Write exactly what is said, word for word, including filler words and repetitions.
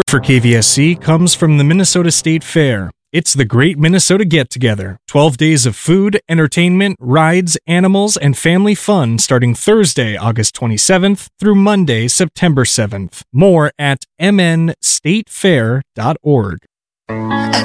For K V S C comes from the Minnesota State Fair. It's the Great Minnesota Get-Together. twelve days of food, entertainment, rides, animals, and family fun starting Thursday, August twenty-seventh through Monday, September seventh. More at m n state fair dot org.